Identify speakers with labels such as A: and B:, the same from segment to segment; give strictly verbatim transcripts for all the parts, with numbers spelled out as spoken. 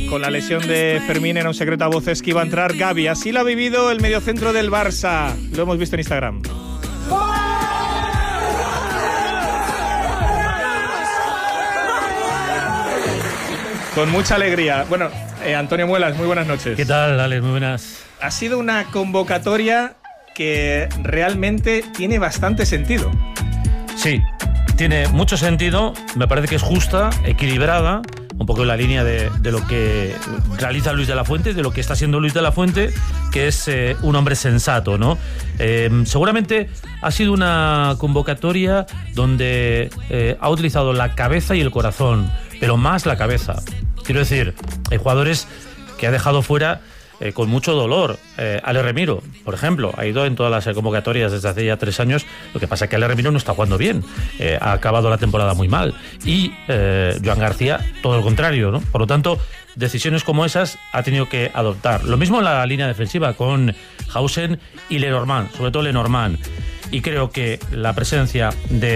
A: con la lesión de Fermín era un secreto a voces que iba a entrar Gavi. Así lo ha vivido el mediocentro del Barça. Lo hemos visto en Instagram. Con mucha alegría. Bueno, eh, Antonio Muelas, muy buenas noches.
B: ¿Qué tal, Alex? Muy buenas.
A: Ha sido una convocatoria que realmente tiene bastante sentido.
B: Sí, tiene mucho sentido. Me parece que es justa, equilibrada, un poco en la línea de, de lo que realiza Luis de la Fuente, de lo que está haciendo Luis de la Fuente, que es eh, un hombre sensato, ¿no? Eh, seguramente ha sido una convocatoria donde eh, ha utilizado la cabeza y el corazón, pero más la cabeza. Quiero decir, hay jugadores que ha dejado fuera eh, con mucho dolor. Eh, Ale Remiro, por ejemplo, ha ido en todas las convocatorias desde hace ya tres años. Lo que pasa es que Ale Remiro no está jugando bien. Eh, ha acabado la temporada muy mal. Y eh, Joan García, todo lo contrario, ¿no? Por lo tanto, decisiones como esas ha tenido que adoptar. Lo mismo en la línea defensiva con Hausen y Lenormand, sobre todo Lenormand. Y creo que la presencia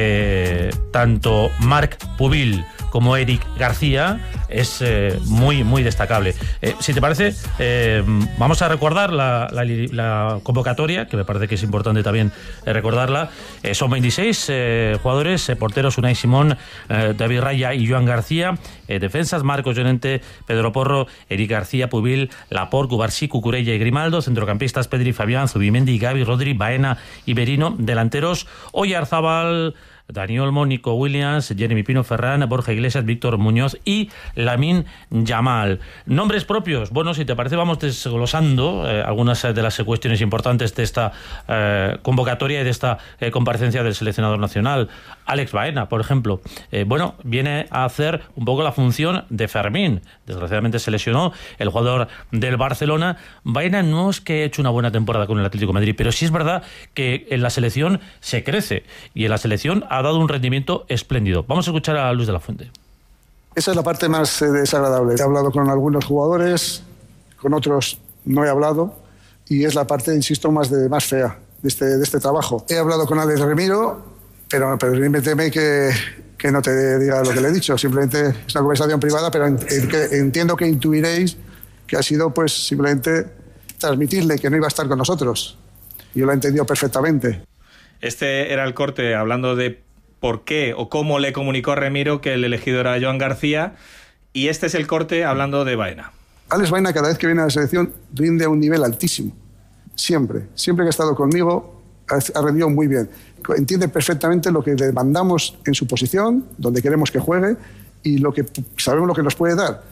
B: de tanto Marc Pubil como Eric García es eh, muy, muy destacable. Eh, si te parece, eh, vamos a recordar la, la, la convocatoria, que me parece que es importante también eh, recordarla. Eh, son veintiséis eh, jugadores, eh, porteros Unai Simón, eh, David Raya y Joan García, eh, defensas Marcos Llorente, Pedro Porro, Eric García, Pubil, Laporte, Cubarsí, Cucurella y Grimaldo, centrocampistas Pedri, Fabián, Zubimendi, Gavi, Rodri, Baena y Merino, delanteros Oyarzábal, Dani Olmo, Nico Williams, Jeremy Pino, Ferran, Borja Iglesias, Víctor Muñoz y Lamine Yamal. Nombres propios. Bueno, si te parece, vamos desglosando eh, algunas de las cuestiones importantes de esta eh, convocatoria y de esta eh, comparecencia del seleccionador nacional. Alex Baena, por ejemplo. Eh, bueno, viene a hacer un poco la función de Fermín. Desgraciadamente se lesionó el jugador del Barcelona. Baena no es que haya hecho una buena temporada con el Atlético de Madrid, pero sí es verdad que en la selección se crece y en la selección ha ha dado un rendimiento espléndido. Vamos a escuchar a Luis de la Fuente.
C: Esa es la parte más eh, desagradable. He hablado con algunos jugadores, con otros no he hablado, y es la parte, insisto, más, de, más fea de este, de este trabajo. He hablado con Alex Remiro, pero permíteme que, que no te diga lo que le he dicho. Simplemente es una conversación privada, pero en, en, que entiendo que intuiréis que ha sido pues simplemente transmitirle que no iba a estar con nosotros. Yo lo he entendido perfectamente.
A: Este era el corte hablando de por qué o cómo le comunicó a Remiro que el elegido era Joan García, y este es el corte hablando de Baena.
C: Alex Baena, cada vez que viene a la selección, rinde a un nivel altísimo. Siempre. Siempre que ha estado conmigo, ha rendido muy bien. Entiende perfectamente lo que le mandamos en su posición, donde queremos que juegue, y lo que sabemos lo que nos puede dar.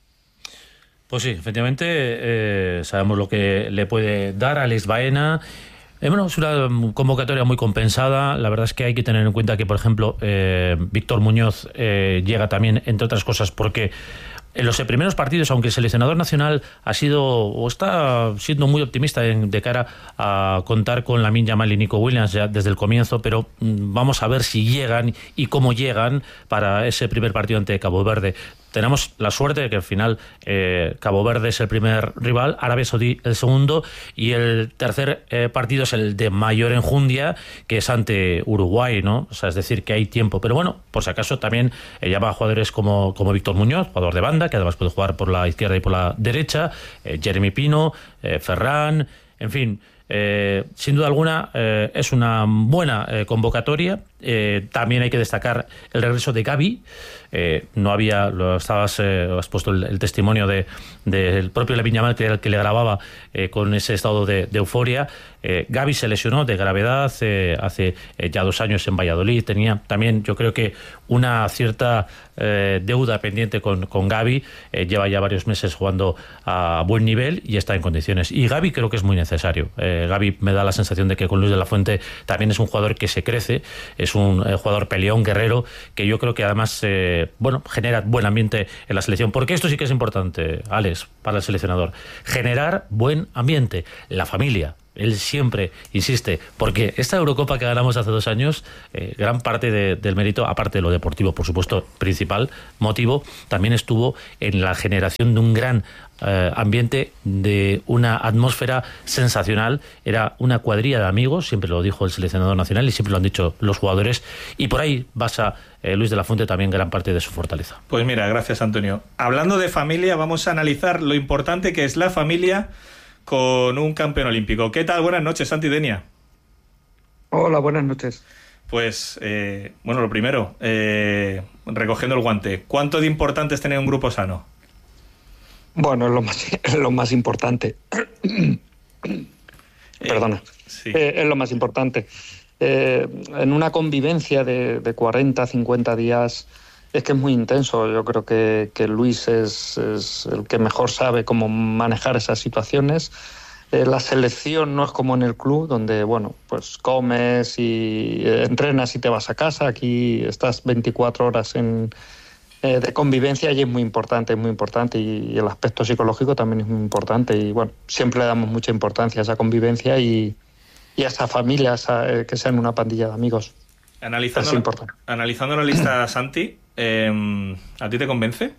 B: Pues sí, efectivamente, eh, sabemos lo que le puede dar a Alex Baena. Eh, bueno, es una convocatoria muy compensada. La verdad es que hay que tener en cuenta que, por ejemplo, eh, Víctor Muñoz eh, llega también, entre otras cosas, porque en los primeros partidos, aunque el seleccionador nacional ha sido o está siendo muy optimista en, de cara a contar con Lamine Yamal y Nico Williams ya desde el comienzo, pero mm, vamos a ver si llegan y cómo llegan para ese primer partido ante Cabo Verde. Tenemos la suerte de que al final eh, Cabo Verde es el primer rival, Arabia Saudí el segundo, y el tercer eh, partido es el de mayor enjundia, que es ante Uruguay, ¿no? O sea, es decir, que hay tiempo. Pero bueno, por si acaso también eh, llama a jugadores como, como Víctor Muñoz, jugador de banda, que además puede jugar por la izquierda y por la derecha, eh, Jeremy Pino, eh, Ferran, en fin. Eh, sin duda alguna eh, es una buena eh, convocatoria. Eh, también hay que destacar el regreso de Gavi. Eh, no había, lo estabas, eh, has puesto el, el testimonio de del propio Lamine Yamal, que era el que le grababa eh, con ese estado de, de euforia. Eh, Gavi se lesionó de gravedad eh, hace eh, ya dos años en Valladolid. Tenía también, yo creo que una cierta eh, deuda pendiente con, con Gavi. Eh, lleva ya varios meses jugando a buen nivel y está en condiciones. Y Gavi creo que es muy necesario. Eh, Gavi me da la sensación de que con Luis de la Fuente también es un jugador que se crece, es un eh, jugador peleón, guerrero, que yo creo que además eh, bueno, genera buen ambiente en la selección. Porque esto sí que es importante, Alex, para el seleccionador. Generar buen ambiente. La familia. Él siempre insiste, porque esta Eurocopa que ganamos hace dos años, eh, gran parte de, del mérito, aparte de lo deportivo, por supuesto, principal motivo, también estuvo en la generación de un gran eh, ambiente, de una atmósfera sensacional. Era una cuadrilla de amigos, siempre lo dijo el seleccionador nacional y siempre lo han dicho los jugadores, y por ahí basa eh, Luis de la Fuente también gran parte de su fortaleza.
A: Pues mira, gracias, Antonio. Hablando de familia, vamos a analizar lo importante que es la familia con un campeón olímpico. ¿Qué tal? Buenas noches, Santi Denia.
D: Hola, buenas noches.
A: Pues, eh, bueno, lo primero, eh, recogiendo el guante, ¿cuánto de importante es tener un grupo sano?
D: Bueno, es lo más, es lo más importante. Perdona.
A: Eh, sí.
D: eh, es lo más importante. Eh, en una convivencia de, de cuarenta, cincuenta días, es que es muy intenso. Yo creo que, que Luis es, es el que mejor sabe cómo manejar esas situaciones. Eh, la selección no es como en el club, donde, bueno, pues comes y eh, entrenas y te vas a casa. Aquí estás veinticuatro horas en, eh, de convivencia y es muy importante, es muy importante. Y, y el aspecto psicológico también es muy importante. Y, bueno, siempre le damos mucha importancia a esa convivencia y, y a esa familia, a esa, eh, que sean una pandilla de amigos.
A: Analizando, la, analizando la lista, Santi, eh, ¿a ti te convence?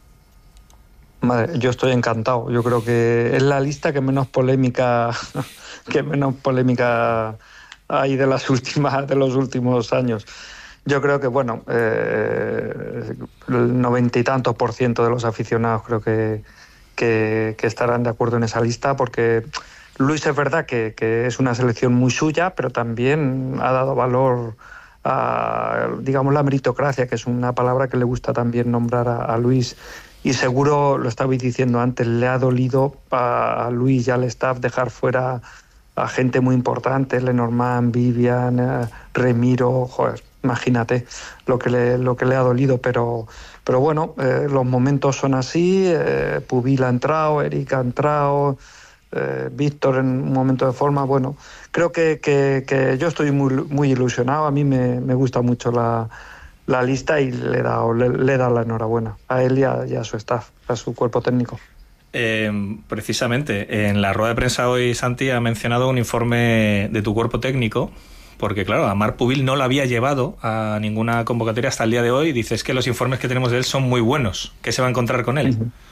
D: Madre, yo estoy encantado. Yo creo que es la lista que menos polémica, que menos polémica hay de las últimas, de los últimos años. Yo creo que, bueno, eh, el noventa y tantos por ciento de los aficionados creo que, que, que estarán de acuerdo en esa lista, porque Luis es verdad que, que es una selección muy suya, pero también ha dado valor a, digamos, la meritocracia, que es una palabra que le gusta también nombrar a, a Luis. Y seguro, lo estabais diciendo antes, le ha dolido a, a Luis y al staff dejar fuera a gente muy importante, Lenormand, Vivian, eh, Remiro, joder, imagínate lo que le, lo que le ha dolido, pero, pero bueno, eh, los momentos son así, eh, Pubil ha entrado, Eric ha entrado, eh, Víctor en un momento de forma, bueno, creo que, que, que yo estoy muy, muy ilusionado, a mí me, me gusta mucho la, la lista y le he dado, le, le he dado la enhorabuena a él y a, y a su staff, a su cuerpo técnico.
A: Eh, precisamente, en la rueda de prensa hoy, Santi ha mencionado un informe de tu cuerpo técnico, porque claro, a Marc Pubil no lo había llevado a ninguna convocatoria hasta el día de hoy, y dices que los informes que tenemos de él son muy buenos. ¿Qué se va a encontrar con él?
D: Uh-huh.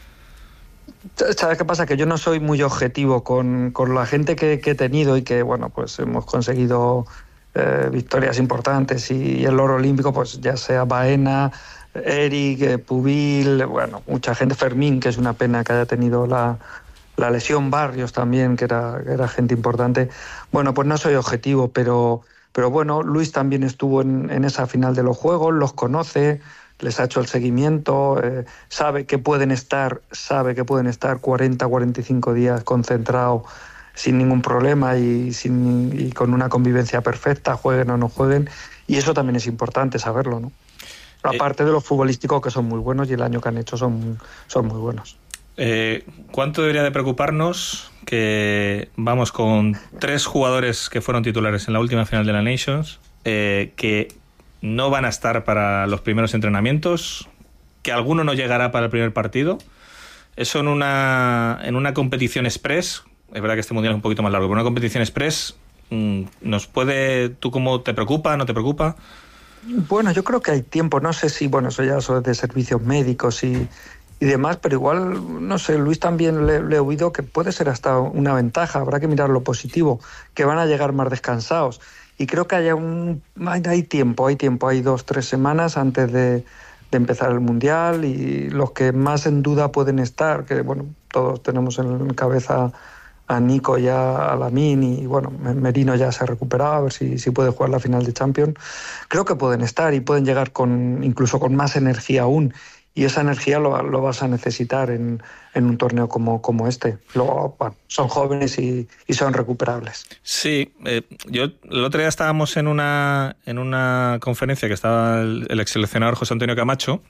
D: ¿Sabes qué pasa? Que yo no soy muy objetivo con, con la gente que, que he tenido y que, bueno, pues hemos conseguido eh, victorias importantes y, y el oro olímpico, pues ya sea Baena, Eric, eh, Pubil, bueno, mucha gente, Fermín, que es una pena que haya tenido la, la lesión, Barrios también, que era, que era gente importante. Bueno, pues no soy objetivo, pero, pero bueno, Luis también estuvo en, en esa final de los Juegos, los conoce, les ha hecho el seguimiento, eh, sabe que pueden estar, sabe que pueden estar cuarenta, cuarenta y cinco días concentrados sin ningún problema y, sin, y con una convivencia perfecta, jueguen o no jueguen, y eso también es importante saberlo, ¿no? Aparte de los futbolísticos, que son muy buenos y el año que han hecho son, son muy buenos.
A: Eh, ¿Cuánto debería de preocuparnos que vamos con tres jugadores que fueron titulares en la última final de la Nations, eh, que no van a estar para los primeros entrenamientos, que alguno no llegará para el primer partido? Eso en una, en una competición express, es verdad que este mundial es un poquito más largo, pero una competición express, ¿nos puede, tú cómo te preocupa, no te preocupa?
D: Bueno, yo creo que hay tiempo, no sé si, bueno, eso ya es de servicios médicos y, y demás, pero igual, no sé, Luis también le, le he oído que puede ser hasta una ventaja, habrá que mirar lo positivo, que van a llegar más descansados. Y creo que haya un, hay, hay tiempo, hay tiempo, hay dos, tres semanas antes de, de empezar el Mundial, y los que más en duda pueden estar, que bueno, todos tenemos en cabeza a Nico y a Lamine, y bueno, Merino ya se ha recuperado, a ver si, si puede jugar la final de Champions. Creo que pueden estar y pueden llegar con incluso con más energía aún, y esa energía lo, lo vas a necesitar en, en un torneo como, como este. Luego, bueno, son jóvenes y, y son recuperables.
A: Sí, eh, yo el otro día estábamos en una, en una conferencia que estaba el, el ex seleccionador José Antonio Camacho,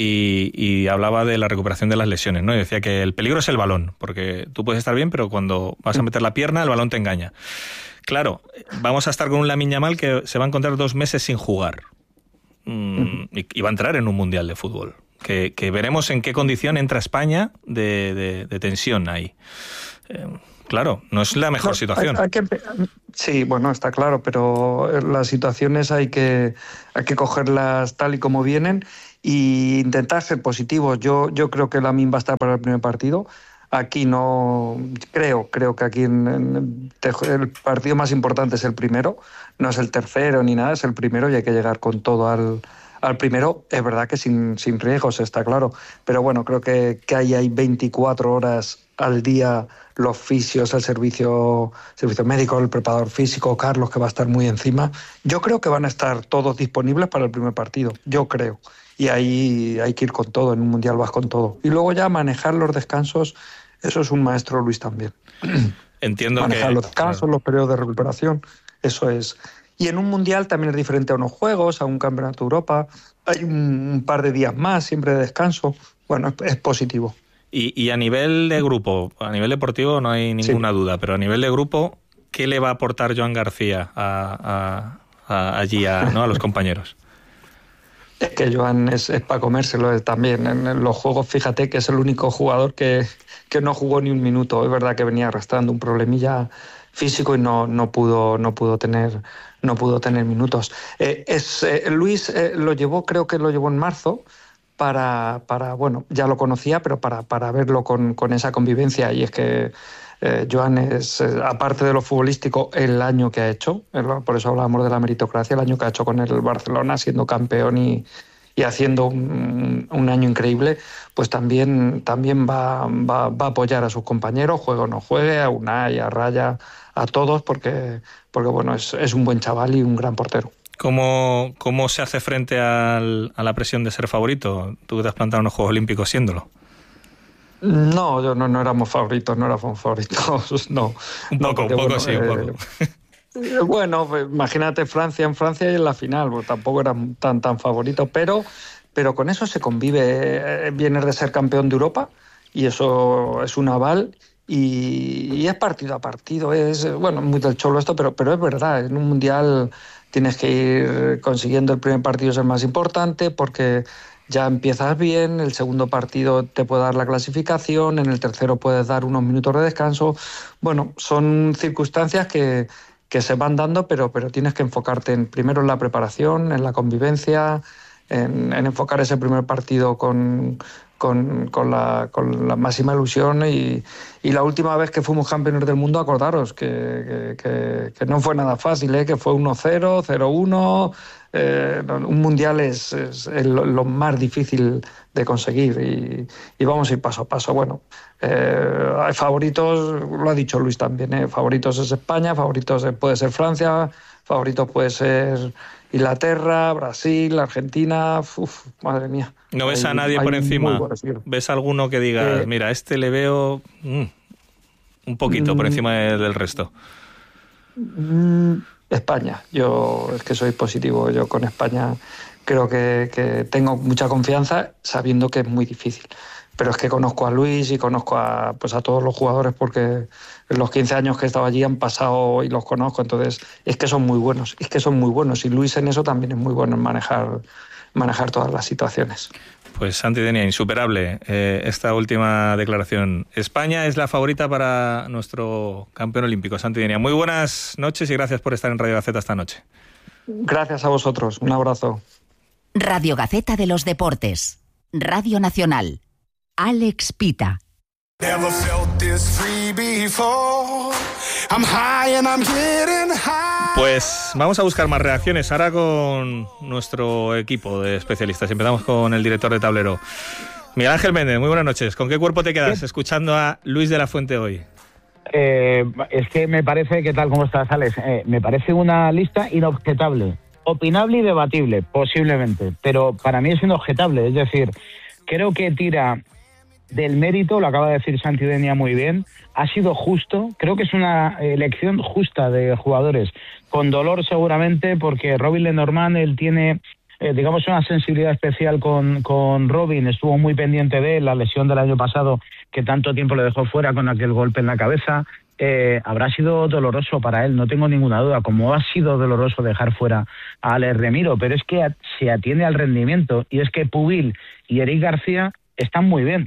A: Y, y hablaba de la recuperación de las lesiones, ¿no? Y decía que el peligro es el balón, porque tú puedes estar bien, pero cuando vas a meter la pierna, el balón te engaña. Claro, vamos a estar con un Lamine Yamal que se va a encontrar dos meses sin jugar. Mm, y, y va a entrar en un mundial de fútbol. Que, que veremos en qué condición entra España de, de, de tensión ahí. Eh, claro, no es la mejor
D: No,
A: situación.
D: hay- hay que- sí, bueno, está claro, pero las situaciones hay que, hay que cogerlas tal y como vienen e intentar ser positivos. Yo, yo creo que Lamine va a estar para el primer partido. Aquí no creo, creo que aquí en, en, el partido más importante es el primero, no es el tercero ni nada, es el primero y hay que llegar con todo al, al primero. Es verdad que sin, sin riesgos, está claro, pero bueno, creo que, que ahí hay veinticuatro horas al día, los fisios, el servicio, servicio médico, el preparador físico, Carlos, que va a estar muy encima. Yo creo que van a estar todos disponibles para el primer partido, yo creo. Y ahí hay que ir con todo, en un mundial vas con todo. Y luego ya manejar los descansos, eso es un maestro Luis también.
A: Entiendo
D: manejar
A: que...
D: los descansos, claro, los periodos de recuperación, eso es. Y en un mundial también es diferente a unos juegos, a un campeonato de Europa. Hay un, un par de días más siempre de descanso. Bueno, es, es positivo.
A: Y, y a nivel de grupo, a nivel deportivo no hay ninguna sí. duda, pero a nivel de grupo, ¿qué le va a aportar Joan García a, a, a, allí a, ¿no? a los compañeros?
D: Es que Joan es, es para comérselo también. En los juegos, fíjate que es el único jugador que, que no jugó ni un minuto. Es verdad que venía arrastrando un problemilla físico y no, no, pudo, no, pudo, tener, no pudo tener minutos. Eh, es, eh, Luis eh, lo llevó, creo que lo llevó en marzo, para, para bueno, ya lo conocía, pero para, para verlo con, con esa convivencia. Y es que eh, Joan es, eh, aparte de lo futbolístico, el año que ha hecho, por eso hablábamos de la meritocracia, el año que ha hecho con el Barcelona, siendo campeón y, y haciendo un, un año increíble, pues también, también va, va, va a apoyar a sus compañeros, juegue o no juegue, a Unai, a Raya, a todos, porque, porque bueno, es, es un buen chaval y un gran portero.
A: ¿Cómo, cómo se hace frente al, a la presión de ser favorito? Tú que te has plantado en los Juegos Olímpicos siéndolo.
D: No, yo no, no éramos favoritos, no éramos favoritos, no.
A: Un poco,
D: no, porque,
A: un poco
D: bueno,
A: sí,
D: eh,
A: un poco.
D: Eh, bueno, pues, imagínate Francia en Francia y en la final, pues, tampoco eran tan, tan favoritos, pero, pero con eso se convive. Vienes de ser campeón de Europa y eso es un aval. Y, y es partido a partido, es bueno, muy del cholo esto, pero, pero es verdad, en un mundial tienes que ir consiguiendo el primer partido, es el más importante, porque ya empiezas bien, el segundo partido te puede dar la clasificación, en el tercero puedes dar unos minutos de descanso. Bueno, son circunstancias que, que se van dando, pero, pero tienes que enfocarte en, primero en la preparación, en la convivencia, en, en enfocar ese primer partido con... Con, con, la, con la máxima ilusión y, y la última vez que fuimos campeones del mundo, acordaros que, que, que, que no fue nada fácil, ¿eh? Que fue uno cero, cero uno, eh, un mundial es, es lo, lo más difícil de conseguir y, y vamos a ir paso a paso. Bueno, eh, hay favoritos, lo ha dicho Luis también, ¿eh? Favoritos es España, favoritos puede ser Francia, favoritos puede ser Inglaterra, Brasil, Argentina, uf, madre mía.
A: ¿No ves
D: hay,
A: a nadie por encima? ¿Ves a alguno que diga, eh, mira, este le veo mm, un poquito mm, por encima de, del resto?
D: Mm, España. Yo es que soy positivo. Yo con España creo que, que tengo mucha confianza, sabiendo que es muy difícil. Pero es que conozco a Luis y conozco a, pues a todos los jugadores, porque en los quince años que he estado allí han pasado y los conozco. Entonces, es que son muy buenos. Es que son muy buenos. Y Luis en eso también es muy bueno, en manejar... manejar todas las situaciones.
A: Pues Santi Denia, insuperable eh, esta última declaración. España es la favorita para nuestro campeón olímpico, Santi Denia. Muy buenas noches y gracias por estar en Radio Gaceta esta noche.
D: Gracias a vosotros, un abrazo.
E: Radio Gaceta de los Deportes, Radio Nacional. Alex Pita. Never felt this free before.
A: I'm high and I'm getting high. Pues vamos a buscar más reacciones ahora con nuestro equipo de especialistas. Empezamos con el director de tablero, Miguel Ángel Méndez. Muy buenas noches. ¿Con qué cuerpo te quedas ¿Qué? escuchando a Luis de la Fuente hoy?
F: Eh, es que me parece, ¿qué tal? ¿Cómo estás, Alex? Eh, me parece una lista inobjetable, opinable y debatible, posiblemente, pero para mí es inobjetable. Es decir, creo que tira del mérito, lo acaba de decir Santi Denia muy bien, ha sido justo, creo que es una elección justa de jugadores, con dolor seguramente, porque Robin Lenormand, él tiene, eh, digamos, una sensibilidad especial con, con Robin, estuvo muy pendiente de él, la lesión del año pasado, que tanto tiempo le dejó fuera con aquel golpe en la cabeza, eh, habrá sido doloroso para él, no tengo ninguna duda, como ha sido doloroso dejar fuera a Alex Remiro, pero es que se atiende al rendimiento, y es que Pubil y Eric García están muy bien.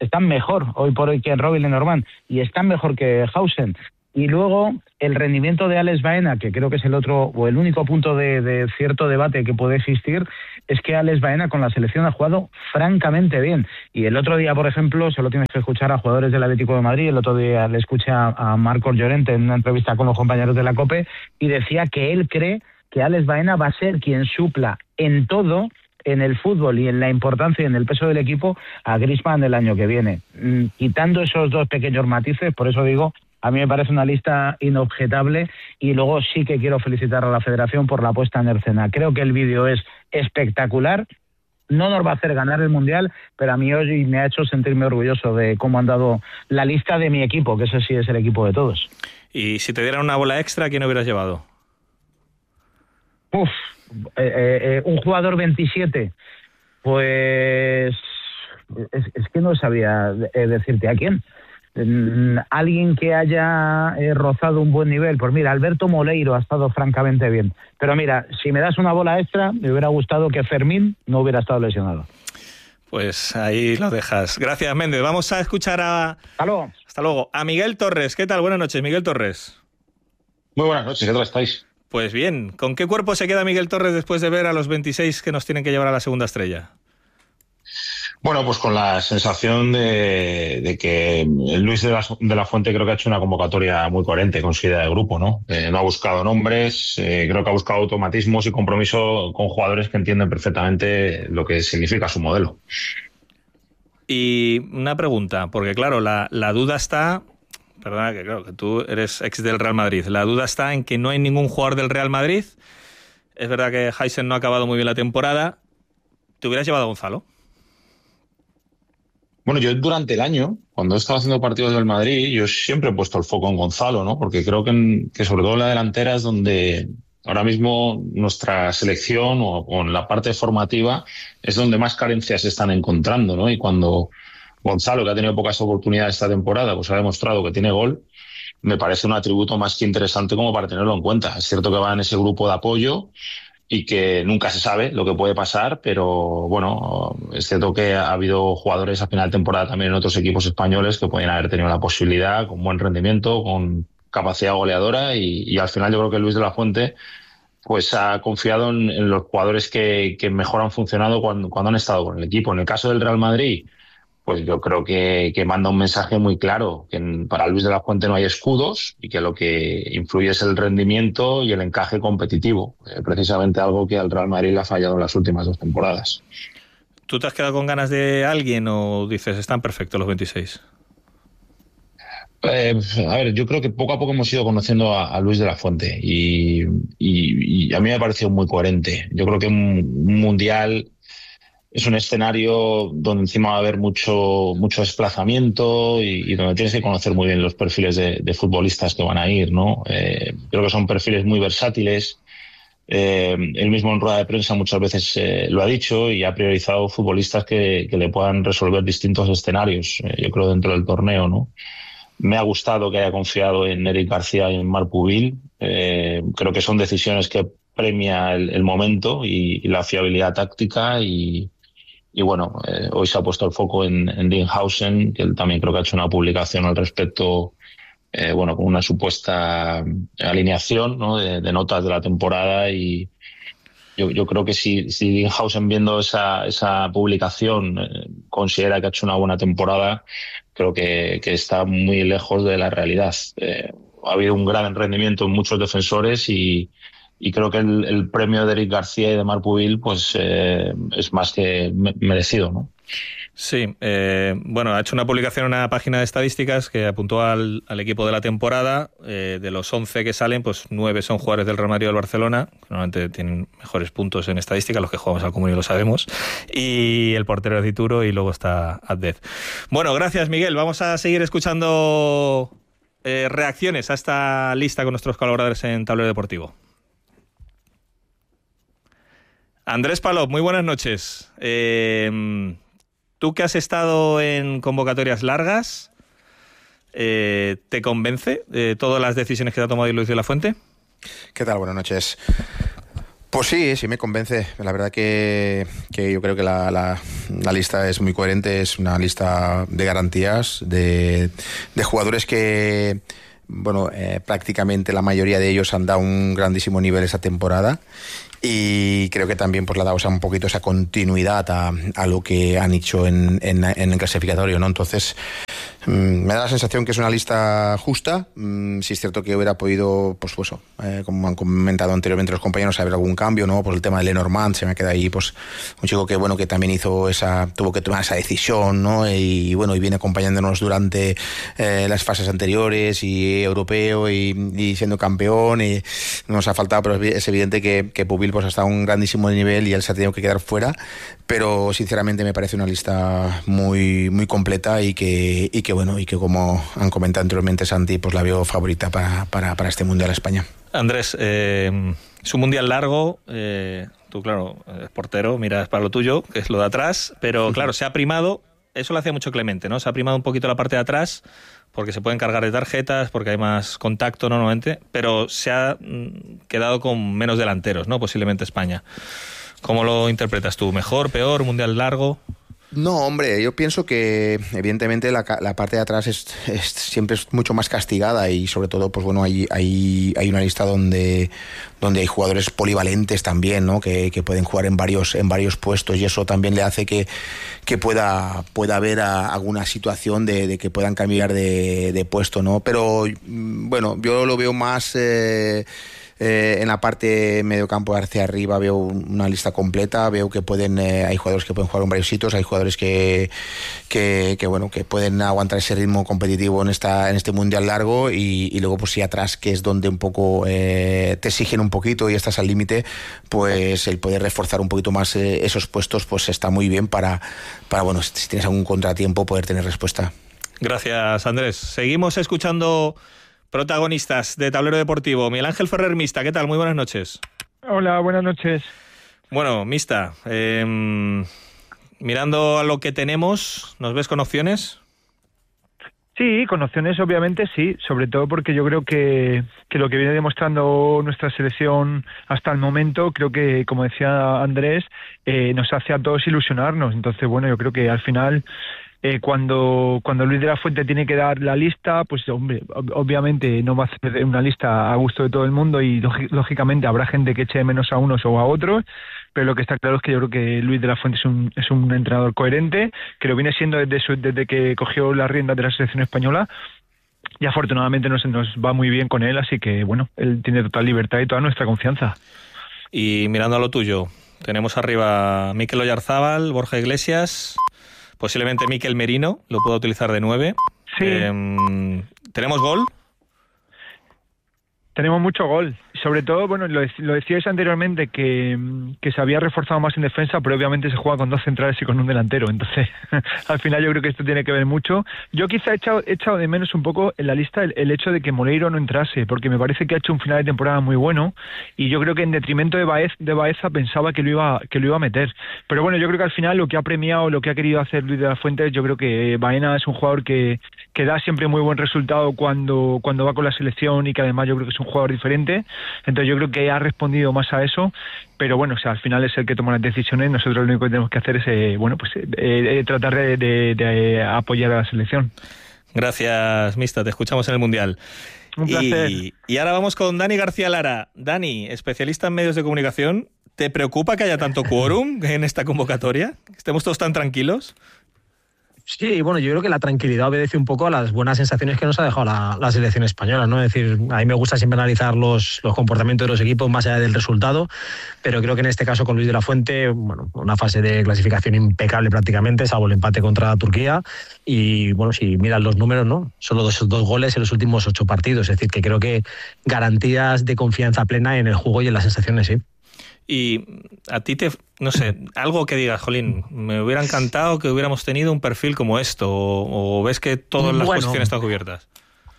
F: están mejor hoy por hoy que Robin Lenormand y están mejor que Hausen. Y luego el rendimiento de Alex Baena, que creo que es el otro o el único punto de, de cierto debate que puede existir, es que Alex Baena con la selección ha jugado francamente bien. Y el otro día, por ejemplo, solo tienes que escuchar a jugadores del Atlético de Madrid, el otro día le escuché a, a Marcos Llorente en una entrevista con los compañeros de la COPE y decía que él cree que Alex Baena va a ser quien supla en todo, en el fútbol y en la importancia y en el peso del equipo, a Griezmann el año que viene. Mm, quitando esos dos pequeños matices, por eso digo, a mí me parece una lista inobjetable y luego sí que quiero felicitar a la Federación por la puesta en escena. Creo que el vídeo es espectacular, no nos va a hacer ganar el Mundial, pero a mí hoy me ha hecho sentirme orgulloso de cómo han dado la lista de mi equipo, que ese sí es el equipo de todos.
A: Y si te dieran una bola extra, ¿quién hubieras llevado?
F: Uf, eh, eh, un jugador veintisiete, pues es, es que no sabía eh, decirte a quién. Alguien que haya eh, rozado un buen nivel, pues mira, Alberto Moleiro ha estado francamente bien, pero mira, si me das una bola extra me hubiera gustado que Fermín no hubiera estado lesionado.
A: Pues ahí lo dejas. Gracias, Méndez. Vamos a escuchar a...
F: Hasta luego.
A: Hasta luego. A Miguel Torres. ¿Qué tal? Buenas noches, Miguel Torres.
G: Muy buenas noches, ¿qué tal estáis?
A: Pues bien. ¿Con qué cuerpo se queda Miguel Torres después de ver a los veintiséis que nos tienen que llevar a la segunda estrella?
G: Bueno, pues con la sensación de, de que Luis de la, de la Fuente creo que ha hecho una convocatoria muy coherente con su idea de grupo, ¿no? Eh, no ha buscado nombres, eh, creo que ha buscado automatismos y compromiso con jugadores que entienden perfectamente lo que significa su modelo.
A: Y una pregunta, porque claro, la, la duda está... Perdona, que claro, que tú eres ex del Real Madrid. La duda está en que no hay ningún jugador del Real Madrid. Es verdad que Hausen no ha acabado muy bien la temporada. ¿Te hubieras llevado a Gonzalo?
G: Bueno, yo durante el año, cuando he estado haciendo partidos del Madrid, yo siempre he puesto el foco en Gonzalo, ¿no? Porque creo que, en, que sobre todo en la delantera es donde ahora mismo nuestra selección o, o en la parte formativa es donde más carencias se están encontrando, ¿no? Y cuando Gonzalo, que ha tenido pocas oportunidades esta temporada, pues ha demostrado que tiene gol, me parece un atributo más que interesante como para tenerlo en cuenta. Es cierto que va en ese grupo de apoyo y que nunca se sabe lo que puede pasar, pero bueno, es cierto que ha habido jugadores a final de temporada también en otros equipos españoles que pueden haber tenido la posibilidad, con buen rendimiento, con capacidad goleadora y, y al final yo creo que Luis de la Fuente pues ha confiado en, en los jugadores que, que mejor han funcionado cuando, cuando han estado con el equipo. En el caso del Real Madrid, pues yo creo que, que manda un mensaje muy claro, que en, para Luis de la Fuente no hay escudos y que lo que influye es el rendimiento y el encaje competitivo, eh, precisamente algo que al Real Madrid le ha fallado en las últimas dos temporadas.
A: ¿Tú te has quedado con ganas de alguien o dices, están perfectos los veintiséis?
G: Eh, a ver, yo creo que poco a poco hemos ido conociendo a, a Luis de la Fuente y, y, y a mí me ha parecido muy coherente. Yo creo que un, un mundial es un escenario donde encima va a haber mucho mucho desplazamiento y, y donde tienes que conocer muy bien los perfiles de, de futbolistas que van a ir, ¿no? Eh, creo que son perfiles muy versátiles. Eh, él mismo en rueda de prensa muchas veces eh, lo ha dicho y ha priorizado futbolistas que, que le puedan resolver distintos escenarios, eh, yo creo, dentro del torneo, ¿no? Me ha gustado que haya confiado en Eric García y en Marc Pubil. Eh, creo que son decisiones que premia el, el momento y, y la fiabilidad táctica y Y bueno, eh, hoy se ha puesto el foco en, en Dean Hausen, que él también creo que ha hecho una publicación al respecto, eh, bueno, con una supuesta alineación, ¿no? de, de notas de la temporada. Y yo, yo creo que si, si Dean Hausen, viendo esa, esa publicación, eh, considera que ha hecho una buena temporada, creo que, que está muy lejos de la realidad. Eh, ha habido un gran rendimiento en muchos defensores y Y creo que el, el premio de Eric García y de Marc Pubil pues, eh, es más que merecido, ¿no?
A: Sí, eh, bueno, ha hecho una publicación en una página de estadísticas que apuntó al, al equipo de la temporada. Eh, de los once que salen, pues nueve son jugadores del Real Madrid o del Barcelona, que normalmente tienen mejores puntos en estadística, los que jugamos al comunio lo sabemos, y el portero es Dituro y luego está Addez. Bueno, gracias, Miguel. Vamos a seguir escuchando eh, reacciones a esta lista con nuestros colaboradores en Tablero Deportivo. Andrés Palop, muy buenas noches. Eh, tú que has estado en convocatorias largas, eh, ¿te convence eh, todas las decisiones que te ha tomado Luis de la Fuente?
H: ¿Qué tal? Buenas noches. Pues sí, sí me convence. La verdad que, que yo creo que la, la, la lista es muy coherente, es una lista de garantías, de, de jugadores que, bueno, eh, prácticamente la mayoría de ellos han dado un grandísimo nivel esa temporada. Y creo que también pues le ha dado, o sea, un poquito esa continuidad a, a lo que han hecho en, en, en el clasificatorio, ¿no? Entonces, mmm, me da la sensación que es una lista justa. Mmm, sí es cierto que hubiera podido, pues eso, eh, como han comentado anteriormente los compañeros, haber algún cambio, ¿no? Por el tema de Lenormand, se me queda ahí, pues, un chico que, bueno, que también hizo esa, tuvo que tomar esa decisión, ¿no? Y, bueno, y viene acompañándonos durante eh, las fases anteriores, y europeo, y, y siendo campeón, y nos ha faltado, pero es evidente que, que Pubil pues hasta un grandísimo nivel y él se ha tenido que quedar fuera, pero sinceramente me parece una lista muy muy completa y que y que bueno y que como han comentado anteriormente Santi, pues la veo favorita para, para, para este Mundial a España.
A: Andrés, eh, es un Mundial largo, eh, tú claro, eres portero, miras para lo tuyo, que es lo de atrás, pero claro, se ha primado, eso lo hacía mucho Clemente, ¿no? Se ha primado un poquito la parte de atrás, porque se pueden cargar de tarjetas, porque hay más contacto normalmente, pero se ha quedado con menos delanteros, ¿no? Posiblemente España. ¿Cómo lo interpretas tú? ¿Mejor, peor, mundial largo?
H: No, hombre, yo pienso que evidentemente la, la parte de atrás es, es siempre es mucho más castigada y sobre todo, pues bueno, hay, hay, hay una lista donde, donde hay jugadores polivalentes también, ¿no? Que, que pueden jugar en varios, en varios puestos y eso también le hace que, que pueda, pueda haber a, alguna situación de, de que puedan cambiar de, de puesto, ¿no? Pero bueno, yo lo veo más... Eh, Eh, en la parte mediocampo hacia arriba veo una lista completa, veo que pueden eh, hay jugadores que pueden jugar en varios sitios, hay jugadores que, que, que bueno que pueden aguantar ese ritmo competitivo en esta en este mundial largo y, y luego pues sí atrás, que es donde un poco eh, te exigen un poquito y estás al límite, pues el poder reforzar un poquito más eh, esos puestos pues está muy bien para, para bueno, si tienes algún contratiempo poder tener respuesta.
A: Gracias, Andrés. Seguimos escuchando protagonistas de Tablero Deportivo. Miguel Ángel Ferrer, Mista, ¿qué tal? Muy buenas noches.
I: Hola, buenas noches.
A: Bueno, Mista, eh, mirando a lo que tenemos, ¿nos ves con opciones?
I: Sí, con opciones obviamente sí, sobre todo porque yo creo que, que lo que viene demostrando nuestra selección hasta el momento, creo que, como decía Andrés, eh, nos hace a todos ilusionarnos. Entonces, bueno, yo creo que al final... Eh, cuando cuando Luis de la Fuente tiene que dar la lista, pues hombre, ob- obviamente no va a hacer una lista a gusto de todo el mundo y lógicamente habrá gente que eche de menos a unos o a otros, pero lo que está claro es que yo creo que Luis de la Fuente es un es un entrenador coherente, que lo viene siendo desde su, desde que cogió las riendas de la selección española. Y afortunadamente nos, nos va muy bien con él, así que bueno, él tiene total libertad y toda nuestra confianza.
A: Y mirando a lo tuyo, tenemos arriba a Mikel Oyarzábal, Borja Iglesias... Posiblemente Mikel Merino lo pueda utilizar de nueve.
I: Sí.
A: Eh, ¿Tenemos gol?
I: Tenemos mucho gol. Sobre todo, bueno, lo, lo decíais anteriormente que, que se había reforzado más en defensa, pero obviamente se juega con dos centrales y con un delantero. Entonces, al final yo creo que esto tiene que ver mucho. Yo quizá he echado, he echado de menos un poco en la lista el, el hecho de que Moleiro no entrase, porque me parece que ha hecho un final de temporada muy bueno y yo creo que en detrimento de, Baez, de Baeza pensaba que lo iba que lo iba a meter. Pero bueno, yo creo que al final lo que ha premiado, lo que ha querido hacer Luis de la Fuente, yo creo que Baena es un jugador que, que da siempre muy buen resultado cuando, cuando va con la selección y que además yo creo que es un jugador diferente. Entonces yo creo que ha respondido más a eso, pero bueno, o sea, al final es el que toma las decisiones. Nosotros lo único que tenemos que hacer es eh, bueno, pues eh, eh, tratar de, de, de apoyar a la selección.
A: Gracias, Mista, te escuchamos en el Mundial.
I: Un placer.
A: Y, y ahora vamos con Dani García Lara. Dani, especialista en medios de comunicación, ¿te preocupa que haya tanto quórum en esta convocatoria? ¿Estemos todos tan tranquilos?
J: Sí, bueno, yo creo que la tranquilidad obedece un poco a las buenas sensaciones que nos ha dejado la, la selección española, ¿no? Es decir, a mí me gusta siempre analizar los, los comportamientos de los equipos más allá del resultado, pero creo que en este caso con Luis de la Fuente, bueno, una fase de clasificación impecable prácticamente, salvo el empate contra Turquía, y bueno, si miran los números, ¿no? Solo dos, dos goles en los últimos ocho partidos, es decir, que creo que garantías de confianza plena en el juego y en las sensaciones, sí.
A: Y a ti te, no sé, algo que digas, jolín, me hubiera encantado que hubiéramos tenido un perfil como esto, o, o ves que todas las
J: bueno,
A: posiciones están cubiertas.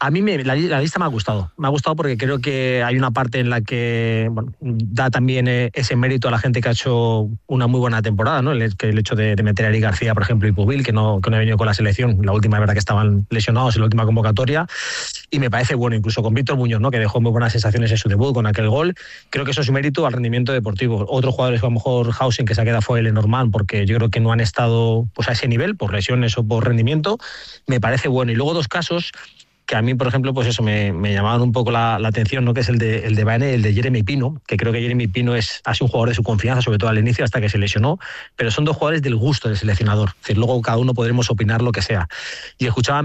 J: A mí me, la, la lista me ha gustado. Me ha gustado porque creo que hay una parte en la que bueno, da también eh, ese mérito a la gente que ha hecho una muy buena temporada, ¿no? El, que el hecho de, de meter a Eric García, por ejemplo, y Pubil, que no, que no ha venido con la selección. La última es verdad que estaban lesionados en la última convocatoria. Y me parece bueno, incluso con Víctor Muñoz, ¿no? Que dejó muy buenas sensaciones en su debut con aquel gol. Creo que eso es un mérito al rendimiento deportivo. Otros jugadores, como a lo mejor Hausen, que se ha quedado fuera, el Norman, porque yo creo que no han estado pues, a ese nivel, por lesiones o por rendimiento, me parece bueno. Y luego dos casos que a mí, por ejemplo, pues eso me, me llamaban un poco la, la atención, ¿no? Que es el de, el de Baena y el de Jeremy Pino, que creo que Jeremy Pino es así un jugador de su confianza, sobre todo al inicio, hasta que se lesionó, pero son dos jugadores del gusto del seleccionador. Es decir, luego cada uno podremos opinar lo que sea. Y escuchaba